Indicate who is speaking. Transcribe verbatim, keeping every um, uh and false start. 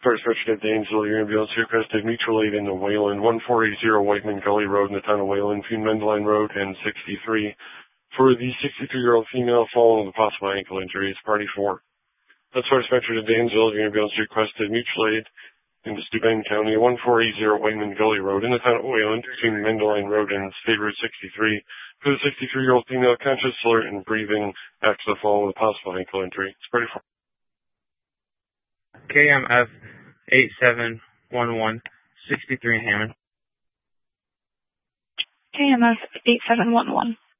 Speaker 1: First Richard at Danesville, your ambulance requested mutual aid in the Wayland, one four eight zero Whiteman Gully Road in the town of Wayland, between Mendline Road and sixty-three. For the sixty-three-year-old female following the possible ankle injury, it's party four. That's First Richard at Danesville, your ambulance requested mutual aid in the Steuben County, one four eight zero Whiteman Gully Road in the town of Wayland, between Mendline Road and State Route sixty-three. For the sixty-three-year-old female, conscious, alert, and breathing after the fall with a possible ankle injury. It's party four.
Speaker 2: K M F eight seven one one, sixty-three Hammond.
Speaker 3: K M F eight seven one one.